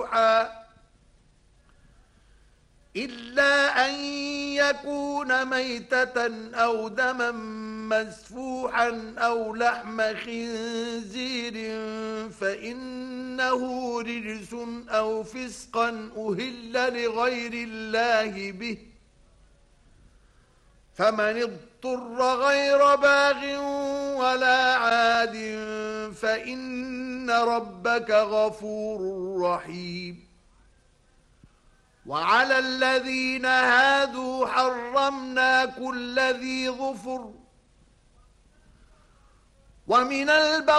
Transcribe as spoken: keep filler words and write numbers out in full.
مسفوحا إلا أن يكون ميتة أو دما مسفوحا أو لحم خنزير فإنه رجس أو فسقا أهل لغير الله به فمن اضطر غير باغ ولا عاد فإن ربك غفور رحيم وعلى الذين هادوا حرمنا كل ذي ظفر ومن البقر